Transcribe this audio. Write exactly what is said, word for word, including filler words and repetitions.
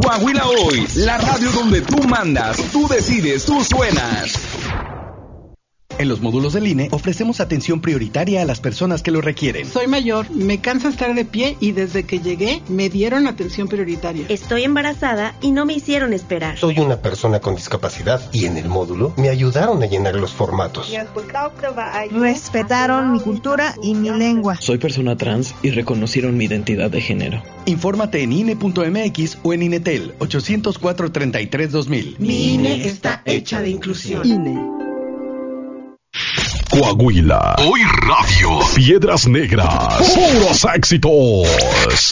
Coahuila Hoy, la radio donde tú mandas, tú decides, tú suenas. En los módulos del I N E ofrecemos atención prioritaria a las personas que lo requieren. Soy mayor, me cansa estar de pie y desde que llegué me dieron atención prioritaria. Estoy embarazada y no me hicieron esperar. Soy una persona con discapacidad y en el módulo me ayudaron a llenar los formatos. Respetaron mi cultura y mi lengua. Soy persona trans y reconocieron mi identidad de género. Infórmate en I N E punto M X o en INETEL ochocientos cuatro, treinta y tres, dos mil. Mi I N E está hecha de inclusión. I N E. Coahuila. Hoy Radio. Piedras Negras. Puros éxitos.